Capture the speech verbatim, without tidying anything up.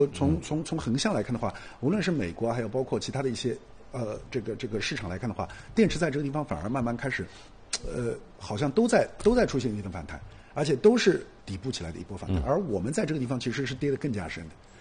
从从从横向来看的话，无论是美国还有包括其他的一些呃这个这个市场来看的话，电池在这个地方反而慢慢开始，呃，好像都在都在出现一定的反弹，而且都是底部起来的一波反弹，嗯、而我们在这个地方其实是跌得更加深的。